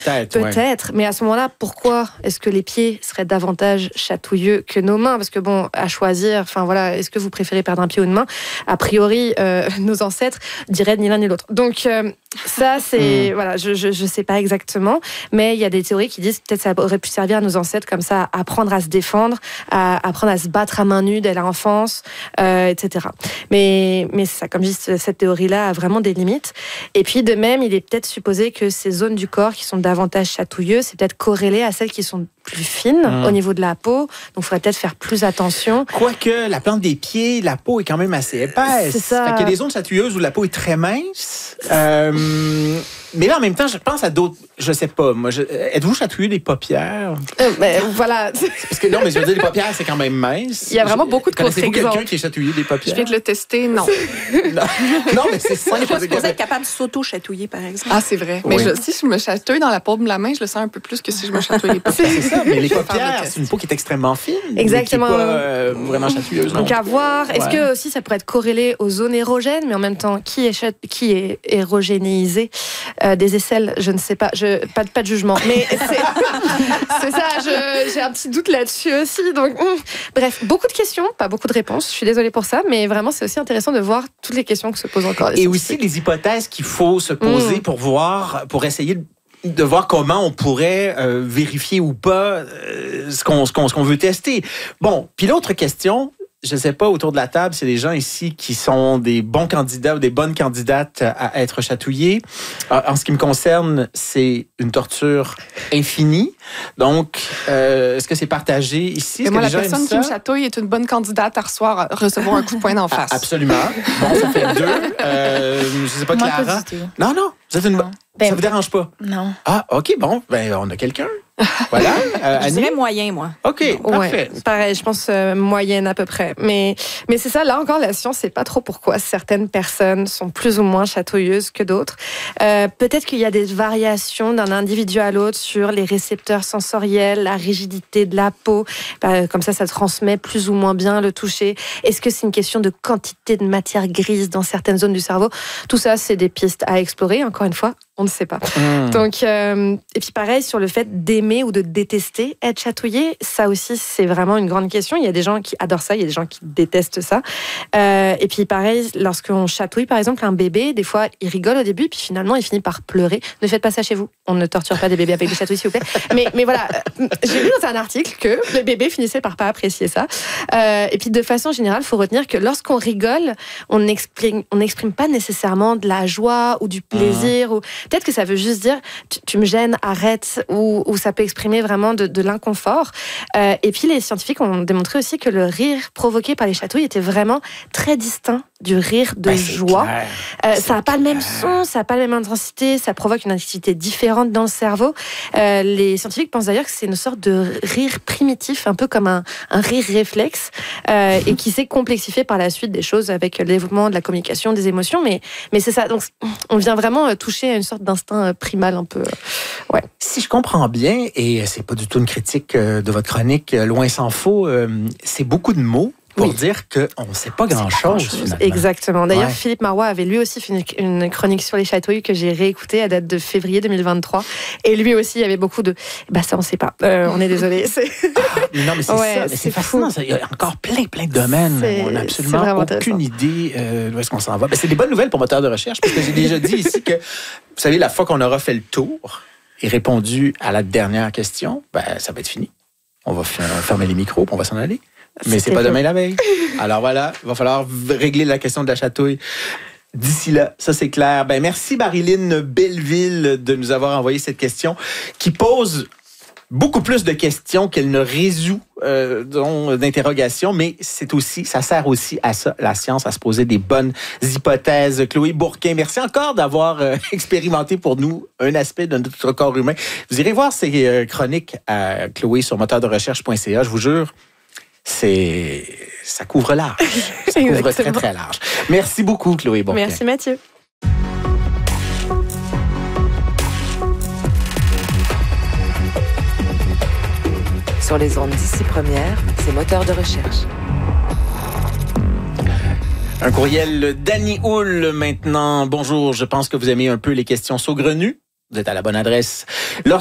Peut-être, mais à ce moment-là, pourquoi est-ce que les pieds seraient davantage chatouilleux que nos mains? Parce que bon, à choisir, enfin voilà, est-ce que vous préférez perdre un pied ou une main? A priori, nos ancêtres diraient ni l'un ni l'autre. Donc ça, c'est voilà, je sais pas exactement, mais il y a des théories qui disent peut-être ça aurait pu servir à nos ancêtres comme ça, à apprendre à se défendre, à apprendre à se battre à main nue dès l'enfance, etc. Mais c'est ça, comme je dis, cette théorie-là a vraiment des limites. Et puis de même, il est peut-être supposé que ces zones du corps qui sont davantage chatouilleuses, c'est peut-être corrélé à celles qui sont plus fines au niveau de la peau. Donc, il faudrait peut-être faire plus attention. Quoique, la plante des pieds, la peau est quand même assez épaisse. C'est ça. Fait qu'il y a des zones chatouilleuses où la peau est très mince. Mais là, en même temps, je pense à d'autres... Je sais pas, moi, êtes-vous chatouilleux des paupières? Voilà. Parce que non, mais je veux dire, les paupières, c'est quand même mince. Il y a vraiment beaucoup de contre-exemples. Connaissez-vous quelqu'un qui est chatouillé des paupières? Je viens de le tester, non. non, mais c'est ça. On n'est pas supposé être capable de s'auto-chatouiller, par exemple. Ah, c'est vrai. Oui. Mais si je me chatouille dans la paume de la main, je le sens un peu plus que si je me chatouille les paupières. C'est ça, mais les paupières, c'est une peau qui est extrêmement fine. Exactement. Mais qui n'est pas vraiment chatouilleuse. Donc, à voir. Est-ce que aussi ça pourrait être corrélé aux zones érogènes, mais en même temps, qui est érogénéisé des aisselles? Je ne sais pas. Pas de jugement. Mais c'est ça, j'ai un petit doute là-dessus aussi. Donc, bref, beaucoup de questions, pas beaucoup de réponses. Je suis désolée pour ça, mais vraiment, c'est aussi intéressant de voir toutes les questions que se posent encore. Et aussi les hypothèses qu'il faut se poser pour essayer de voir comment on pourrait vérifier ou pas ce qu'on veut tester. Bon, puis l'autre question, je ne sais pas, autour de la table, c'est des gens ici qui sont des bons candidats ou des bonnes candidates à être chatouillés. En ce qui me concerne, c'est une torture infinie. Donc, est-ce que c'est partagé ici? Moi, la personne qui me chatouille est une bonne candidate à recevoir un coup de poing d'en face. Absolument. Bon, ça fait 2. Je ne sais pas, Clara. Moi, pas du tout. Non, vous êtes une... Ça vous dérange pas? Non. Ah, OK, bon, on a quelqu'un. Voilà. Je dirais moyen, moi. OK, parfait. Ouais, pareil, je pense moyenne à peu près. Mais c'est ça, là encore, la science ne sait pas trop pourquoi certaines personnes sont plus ou moins chatouilleuses que d'autres. Peut-être qu'il y a des variations d'un individu à l'autre sur les récepteurs sensoriels, la rigidité de la peau. Comme ça transmet plus ou moins bien le toucher. Est-ce que c'est une question de quantité de matière grise dans certaines zones du cerveau? Tout ça, c'est des pistes à explorer. Encore une fois, on ne sait pas. Donc, et puis pareil, sur le fait d'aimer ou de détester être chatouillé, ça aussi, c'est vraiment une grande question. Il y a des gens qui adorent ça, il y a des gens qui détestent ça. Et puis pareil, lorsqu'on chatouille, par exemple, un bébé, des fois, il rigole au début, puis finalement, il finit par pleurer. Ne faites pas ça chez vous. On ne torture pas des bébés avec des chatouilles, s'il vous plaît. Mais voilà, j'ai lu dans un article que les bébés finissaient par pas apprécier ça. Et puis, de façon générale, il faut retenir que lorsqu'on rigole, on n'exprime pas nécessairement de la joie ou du plaisir. Ou peut-être que ça veut juste dire tu me gênes, arrête, ou ça peut exprimer vraiment de l'inconfort. Et puis les scientifiques ont démontré aussi que le rire provoqué par les chatouilles était vraiment très distinct du rire de joie. Ça n'a pas le même son, ça n'a pas la même intensité, ça provoque une activité différente dans le cerveau. Les scientifiques pensent d'ailleurs que c'est une sorte de rire primitif, un peu comme un rire réflexe, et qui s'est complexifié par la suite des choses avec le développement de la communication, des émotions. Mais c'est ça. Donc, on vient vraiment toucher à une sorte d'instinct primal un peu. Ouais. Si je comprends bien, et c'est pas du tout une critique de votre chronique, loin s'en faut, c'est beaucoup de mots pour dire qu'on ne sait pas grand-chose, finalement. Exactement. D'ailleurs, Philippe Marois avait lui aussi fait une chronique sur les chatouilles que j'ai réécoutée à date de février 2023. Et lui aussi, il y avait beaucoup de... ça, on ne sait pas. On est désolé. Non, mais c'est ça. Mais c'est fascinant. Il y a encore plein de domaines. On n'a absolument aucune idée d'où est-ce qu'on s'en va. C'est des bonnes nouvelles pour moteurs de recherche, parce que j'ai déjà dit ici que, vous savez, la fois qu'on aura fait le tour et répondu à la dernière question, ça va être fini. On va fermer les micros, puis on va s'en aller. Mais c'est pas demain la veille. Alors voilà, il va falloir régler la question de la chatouille. D'ici là, ça c'est clair. Merci Marilyn Belleville de nous avoir envoyé cette question qui pose beaucoup plus de questions qu'elle ne résout d'interrogations, mais ça sert aussi à ça, la science, à se poser des bonnes hypothèses. Chloé Bourquin, merci encore d'avoir expérimenté pour nous un aspect de notre corps humain. Vous irez voir ces chroniques à Chloé sur moteurderecherche.ca, je vous jure. Ça couvre large. Ça couvre très, très large. Merci beaucoup, Chloé Bourquin. Merci, Mathieu. Sur les ondes d'ici première, c'est moteur de recherche. Un courriel d'Annie Houle maintenant. Bonjour, je pense que vous aimez un peu les questions saugrenues. Vous êtes à la bonne adresse.